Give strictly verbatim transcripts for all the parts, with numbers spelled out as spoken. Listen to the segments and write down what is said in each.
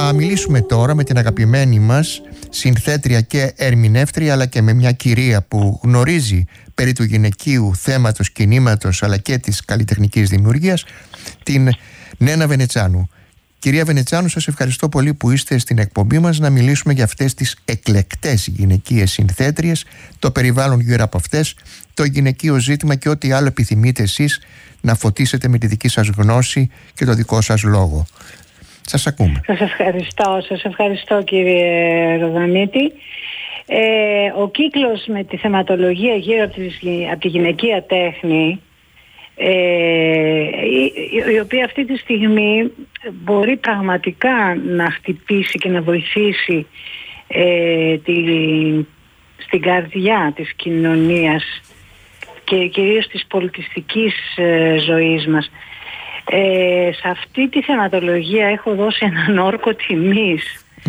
Θα μιλήσουμε τώρα με την αγαπημένη μας συνθέτρια και ερμηνεύτρια, αλλά και με μια κυρία που γνωρίζει περί του γυναικείου θέματος, κινήματος, αλλά και της καλλιτεχνικής δημιουργίας, την Νένα Βενετσάνου. Κυρία Βενετσάνου, σας ευχαριστώ πολύ που είστε στην εκπομπή μας να μιλήσουμε για αυτές τις εκλεκτές γυναικείες συνθέτριες, το περιβάλλον γύρω από αυτές, το γυναικείο ζήτημα και ό,τι άλλο επιθυμείτε εσείς να φωτίσετε με τη δική σας γνώση και το δικό σας λόγο. Σας ακούμε. Σας ευχαριστώ, σας ευχαριστώ κύριε Ροδανίτη. Ε, ο κύκλος με τη θεματολογία γύρω από τη, από τη γυναικεία τέχνη, ε, η, η οποία αυτή τη στιγμή μπορεί πραγματικά να χτυπήσει και να βοηθήσει ε, τη, στην καρδιά της κοινωνίας και κυρίως της πολιτιστικής ε, ζωής μας. Ε, σε αυτή τη θεματολογία έχω δώσει έναν όρκο τιμής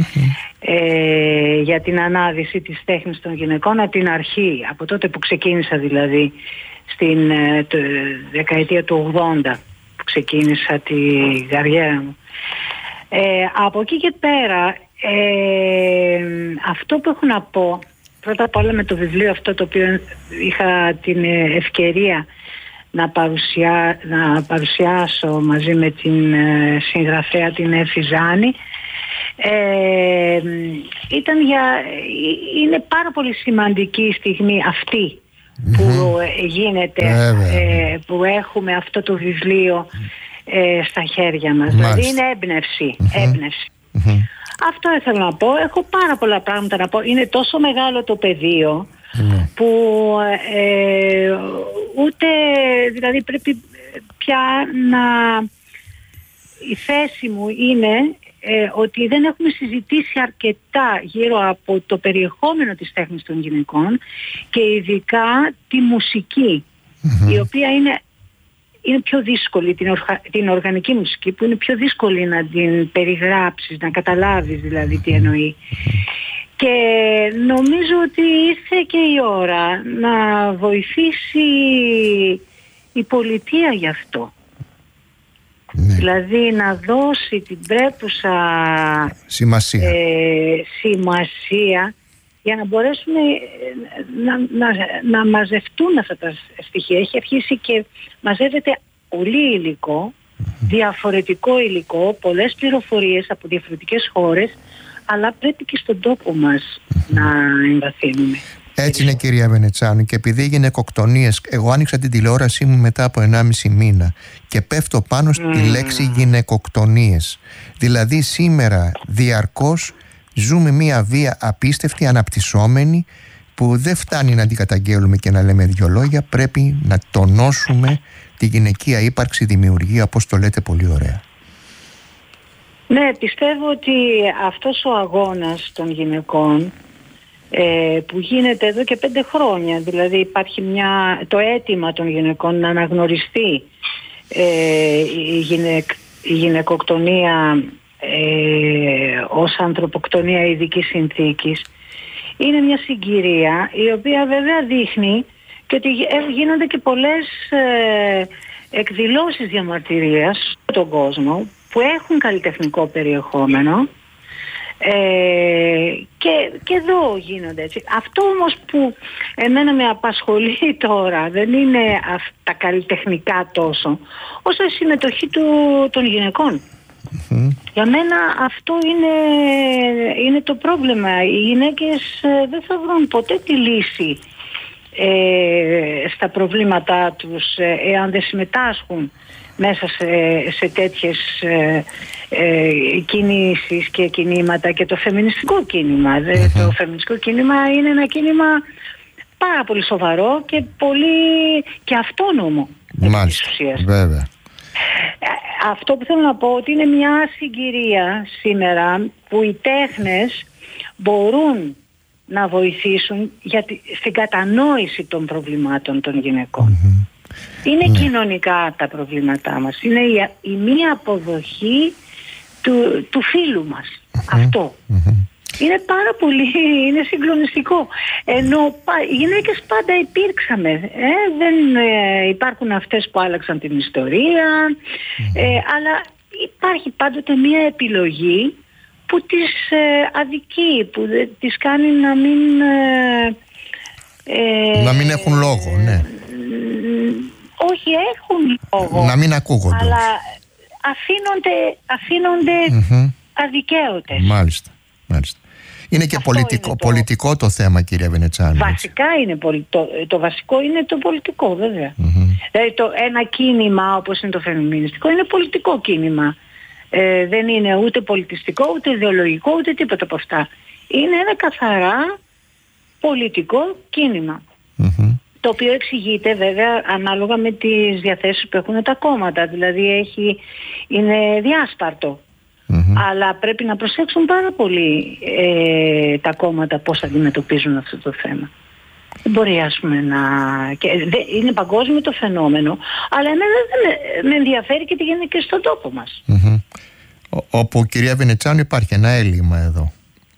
ε, για την ανάδυση της τέχνης των γυναικών από την αρχή, από τότε που ξεκίνησα δηλαδή στην ε, το, δεκαετία του ογδόντα που ξεκίνησα τη καριέρα μου. Ε, από εκεί και πέρα ε, αυτό που έχω να πω πρώτα απ' όλα με το βιβλίο αυτό το οποίο είχα την ευκαιρία να, παρουσιά, να παρουσιάσω μαζί με την ε, συγγραφέα την Εφη Ζάνη, ε, ήταν για, είναι πάρα πολύ σημαντική η στιγμή αυτή που mm-hmm. γίνεται, ε, που έχουμε αυτό το βιβλίο ε, στα χέρια μας. Μάλιστα. Δηλαδή είναι έμπνευση, mm-hmm. έμπνευση. Mm-hmm. Αυτό ήθελα να πω. Έχω πάρα πολλά πράγματα να πω. Είναι τόσο μεγάλο το πεδίο mm. που ε, ούτε, δηλαδή πρέπει πια να, η θέση μου είναι ε, ότι δεν έχουμε συζητήσει αρκετά γύρω από το περιεχόμενο της τέχνης των γυναικών και ειδικά τη μουσική, mm-hmm. η οποία είναι είναι πιο δύσκολη, την, ορχα, την οργανική μουσική που είναι πιο δύσκολη να την περιγράψεις, να καταλάβεις δηλαδή τι εννοεί. Και νομίζω ότι ήρθε και η ώρα να βοηθήσει η πολιτεία γι' αυτό. Ναι. Δηλαδή να δώσει την πρέπουσα σημασία, ε, σημασία για να μπορέσουμε να, να, να μαζευτούν αυτά τα στοιχεία. Έχει αρχίσει και μαζεύεται πολύ υλικό, διαφορετικό υλικό, πολλές πληροφορίες από διαφορετικές χώρες, αλλά πρέπει και στον τόπο μας να εμβαθύνουμε. Έτσι είναι, κυρία Βενετσάνου, και επειδή γυναικοκτονίες, εγώ άνοιξα την τηλεόρασή μου μετά από ενάμιση μήνα και πέφτω πάνω στη mm. λέξη γυναικοκτονίες. Δηλαδή σήμερα διαρκώς ζούμε μία βία απίστευτη, αναπτυσσόμενη, που δεν φτάνει να την καταγγέλουμε και να λέμε δυο λόγια, πρέπει να τονώσουμε τη γυναικεία ύπαρξη, δημιουργία, όπως το λέτε πολύ ωραία. Ναι, πιστεύω ότι αυτός ο αγώνας των γυναικών ε, που γίνεται εδώ και πέντε χρόνια, δηλαδή υπάρχει μια, το αίτημα των γυναικών να αναγνωριστεί ε, η, γυναικ, η γυναικοκτονία Ε, ως ανθρωποκτονία ειδικής συνθήκης, είναι μια συγκυρία η οποία βέβαια δείχνει και ότι γίνονται και πολλές ε, εκδηλώσεις διαμαρτυρίας στον κόσμο που έχουν καλλιτεχνικό περιεχόμενο ε, και, και εδώ γίνονται έτσι. Αυτό όμως που εμένα με απασχολεί τώρα δεν είναι τα καλλιτεχνικά τόσο όσο η συμμετοχή του, των γυναικών. Mm-hmm. Για μένα αυτό είναι, είναι το πρόβλημα. Οι γυναίκες δεν θα βρουν ποτέ τη λύση ε, στα προβλήματά τους ε, εάν δεν συμμετάσχουν μέσα σε, σε τέτοιες ε, ε, κινήσεις και κινήματα. Και το φεμινιστικό κίνημα mm-hmm. το φεμινιστικό κίνημα είναι ένα κίνημα πάρα πολύ σοβαρό και πολύ και αυτόνομο. Μάλιστα, βέβαια. Αυτό που θέλω να πω ότι είναι μια συγκυρία σήμερα που οι τέχνες μπορούν να βοηθήσουν για τη, στην κατανόηση των προβλημάτων των γυναικών. Mm-hmm. Είναι mm-hmm. κοινωνικά τα προβλήματά μας. Είναι η, η μία αποδοχή του, του φίλου μας. Mm-hmm. Αυτό. Mm-hmm. Είναι πάρα πολύ, είναι συγκλονιστικό. Ενώ οι γυναίκες πάντα υπήρξαμε. Ε, δεν ε, υπάρχουν αυτές που άλλαξαν την ιστορία. Mm. Ε, αλλά υπάρχει πάντοτε μία επιλογή που τις ε, αδικεί, που δε, τις κάνει να μην ε, ε, να μην έχουν λόγο, ναι. Ε, όχι, έχουν λόγο, να μην ακούγονται, αλλά αφήνονται, αφήνονται mm-hmm. αδικαίωτες. Μάλιστα, μάλιστα. Είναι και πολιτικό, είναι το... πολιτικό το θέμα, κυρία Βενετσάνη. Βασικά έτσι. Είναι πολιτικό. Το, το βασικό είναι το πολιτικό, βέβαια. Mm-hmm. Δηλαδή το, ένα κίνημα όπως είναι το φεμινιστικό είναι πολιτικό κίνημα. Ε, δεν είναι ούτε πολιτιστικό, ούτε ιδεολογικό, ούτε τίποτα από αυτά. Είναι ένα καθαρά πολιτικό κίνημα. Mm-hmm. Το οποίο εξηγείται βέβαια ανάλογα με τις διαθέσεις που έχουν τα κόμματα. Δηλαδή έχει, είναι διάσπαρτο. Mm-hmm. Αλλά πρέπει να προσέξουν πάρα πολύ ε, τα κόμματα πώς αντιμετωπίζουν αυτό το θέμα. Δεν μπορεί, ας πούμε, να... Και, δε, είναι παγκόσμιο το φαινόμενο, αλλά εμένα δεν με, με ενδιαφέρει και τι γίνεται και στον τόπο μας. Mm-hmm. Ο, όπου, κυρία Βενετσάνη, υπάρχει ένα έλλειμμα εδώ.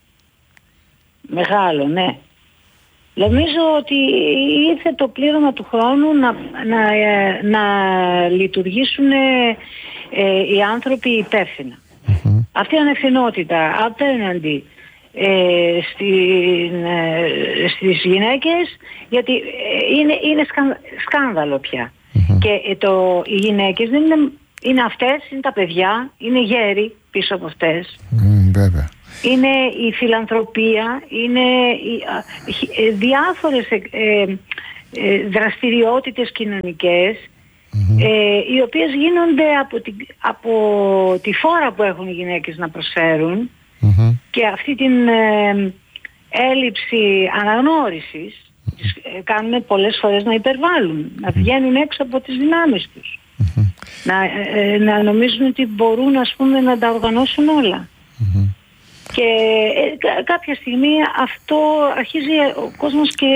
Μεγάλο, ναι. Νομίζω ότι ήρθε το πλήρωμα του χρόνου να, να, να λειτουργήσουν ε, οι άνθρωποι υπεύθυνα. Mm-hmm. Αυτή η ανευθυνότητα απέναντι ε, στην, ε, στις γυναίκες, γιατί είναι, είναι σκαν, σκάνδαλο πια. Mm-hmm. Και ε, το, οι γυναίκες δεν είναι, είναι αυτές, είναι τα παιδιά, είναι γέροι πίσω από αυτές. Mm, βέβαια. Είναι η φιλανθρωπία, είναι οι, ε, διάφορες ε, ε, ε, δραστηριότητες κοινωνικές, mm-hmm. ε, οι οποίες γίνονται από τη, από τη φόρα που έχουν οι γυναίκες να προσφέρουν, mm-hmm. και αυτή την ε, έλλειψη αναγνώρισης mm-hmm. τις ε, κάνουν πολλές φορές να υπερβάλλουν, mm-hmm. να βγαίνουν έξω από τις δυνάμεις τους, mm-hmm. να, ε, να νομίζουν ότι μπορούν, ας πούμε, να τα οργανώσουν όλα. Mm-hmm. Και ε, κάποια στιγμή αυτό αρχίζει ο κόσμος και,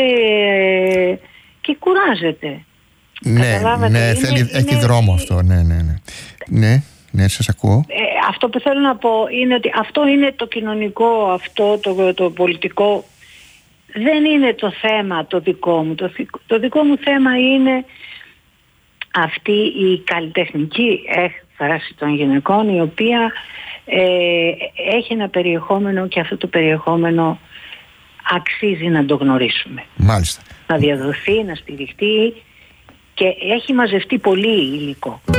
και κουράζεται. Ναι, ναι, είναι, θέλει, είναι, έχει δρόμο αυτό, ναι, ναι, ναι. Ναι, ναι, σας ακούω. Ε, αυτό που θέλω να πω είναι ότι αυτό είναι το κοινωνικό, αυτό το, το πολιτικό. Δεν είναι το θέμα το δικό μου. Το, το δικό μου θέμα είναι αυτή η καλλιτεχνική έκφραση των γυναικών, η οποία ε, έχει ένα περιεχόμενο, και αυτό το περιεχόμενο αξίζει να το γνωρίσουμε. Μάλιστα. Να διαδοθεί, να στηριχτεί, και έχει μαζευτεί πολύ υλικό.